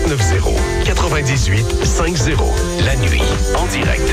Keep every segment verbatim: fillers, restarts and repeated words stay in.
neuf zéro, quatre-vingt-dix-huit cinquante. La nuit, en direct.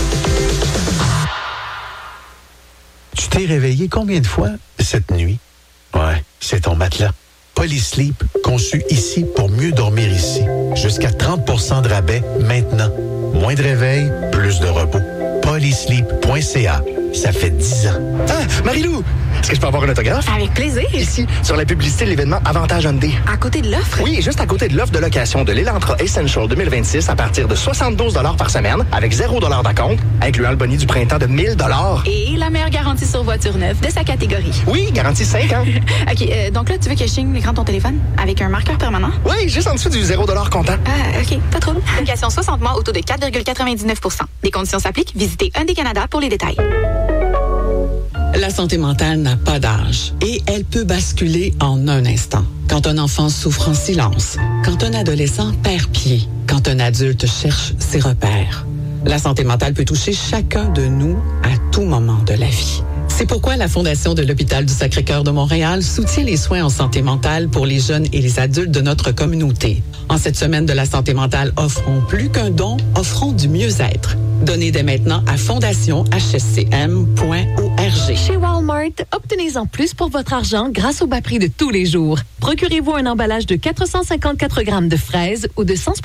Tu t'es réveillé combien de fois cette nuit? Ouais, c'est ton matelas. Polysleep, conçu ici pour mieux dormir ici. Jusqu'à trente pour cent de rabais maintenant. Moins de réveil, plus de repos. polysleep point c a. Ça fait dix ans. Ah, Marie-Lou, est-ce que je peux avoir un autographe? Avec plaisir. Ici, sur la publicité de l'événement Avantage Hyundai. À côté de l'offre? Oui, juste à côté de l'offre de location de l'Elantra Essential deux mille vingt-six à partir de soixante-douze dollars par semaine, avec zéro dollar d'acompte, incluant le boni du printemps de mille dollars. Et la meilleure garantie sur voiture neuve de sa catégorie. Oui, garantie cinq ans. OK, euh, donc là, tu veux que je signe l'écran de ton téléphone avec un marqueur permanent? Oui, juste en dessous du zéro dollar comptant. Ah, OK, pas trop. Location soixante mois au taux de quatre virgule quatre-vingt-dix-neuf pour cent. Les conditions s'appliquent. Visitez Hyundai Canada pour les détails. La santé mentale n'a pas d'âge et elle peut basculer en un instant. Quand un enfant souffre en silence, quand un adolescent perd pied, quand un adulte cherche ses repères. La santé mentale peut toucher chacun de nous à tout moment de la vie. C'est pourquoi la Fondation de l'Hôpital du Sacré-Cœur de Montréal soutient les soins en santé mentale pour les jeunes et les adultes de notre communauté. En cette semaine de la santé mentale, offrons plus qu'un don, offrons du mieux-être. Donnez dès maintenant à fondation h s c m point org. Chez Walmart, obtenez-en plus pour votre argent grâce au bas prix de tous les jours. Procurez-vous un emballage de quatre cent cinquante-quatre grammes de fraises ou de cent